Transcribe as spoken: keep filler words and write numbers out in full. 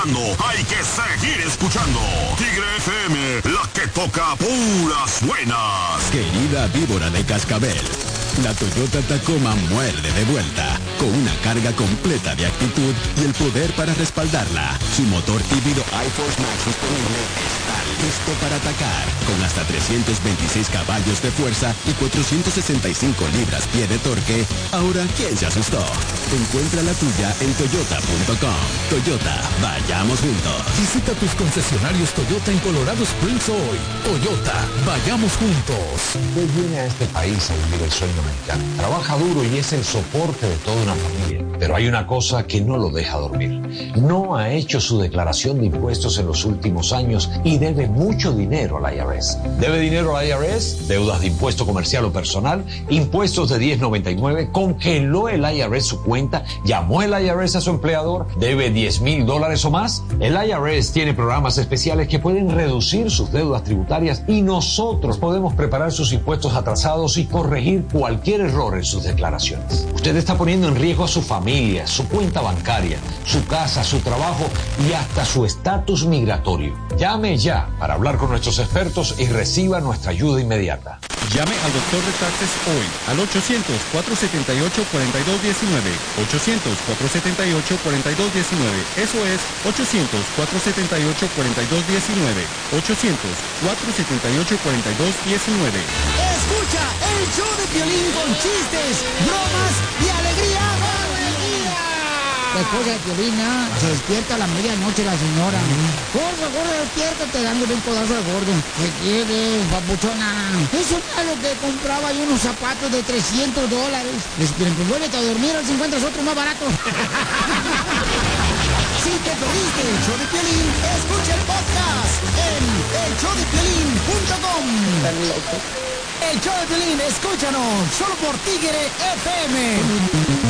Hay que seguir escuchando Tigre F M, la que toca puras buenas. Querida víbora de cascabel, la Toyota Tacoma muerde de vuelta, con una carga completa de actitud y el poder para respaldarla. Su motor híbrido iForce Max disponible está listo para atacar, con hasta trescientos veintiséis caballos de fuerza y cuatrocientos sesenta y cinco libras-pie de torque. Ahora, ¿quién se asustó? Encuentra la tuya en toyota punto com. Toyota, vayamos juntos. Visita tus concesionarios Toyota en Colorado Springs hoy. Toyota, vayamos juntos. Usted viene a este país a vivir el sueño americano. Trabaja duro y es el soporte de toda una familia. Pero hay una cosa que no lo deja dormir. No ha hecho su declaración de impuestos en los últimos años y debe mucho dinero al I R S. ¿Debe dinero al I R S? Deudas de impuesto comercial o personal, impuestos de diez noventa y nueve, congeló el I R S su cuenta, llamó el I R S a su empleador, debe diez mil dólares o más. El I R S tiene programas especiales que pueden reducir sus deudas tributarias y nosotros podemos preparar sus impuestos atrasados y corregir cualquier error en sus declaraciones. Usted está poniendo en riesgo a su familia, su cuenta bancaria, su casa, su trabajo y hasta su estatus migratorio. Llame ya para hablar con nuestros expertos y reciba nuestra ayuda inmediata. Llame al doctor de taxes hoy al ochocientos, cuatrocientos setenta y ocho, cuarenta y dos diecinueve. ochocientos, cuatrocientos setenta y ocho, cuarenta y dos diecinueve. Eso es ochocientos, cuatrocientos setenta y ocho, cuarenta y dos diecinueve. ochocientos, cuatrocientos setenta y ocho, cuarenta y dos diecinueve. Escucha el show de Piolín con chistes, bromas y alegría. Después de Piolín, ¿no? Se despierta a la medianoche la señora. Gordo, gordo, despiértate, dándole un codazo al gordo. ¿Qué quieres, papuchona? Eso era lo que compraba yo, unos zapatos de trescientos dólares. Les piden, pues vuélvete a dormir, a ver si encuentras otro más barato. Si te perdiste el show de Piolín, escucha el podcast en el show de piolín punto com. El show de Piolín, escúchanos, solo por Tigre F M.